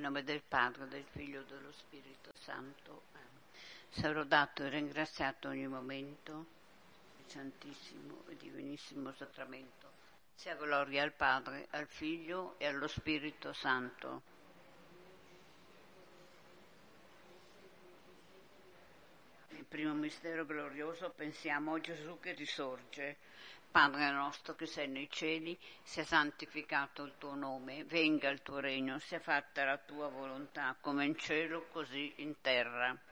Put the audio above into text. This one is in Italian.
Nel nome del Padre, del Figlio e dello Spirito Santo. Sarò dato e ringraziato ogni momento, il Santissimo e Divinissimo Sacramento. Sia gloria al Padre, al Figlio e allo Spirito Santo. Il primo mistero glorioso, pensiamo a Gesù che risorge. Padre nostro che sei nei cieli, sia santificato il tuo nome, venga il tuo regno, sia fatta la tua volontà, come in cielo così in terra.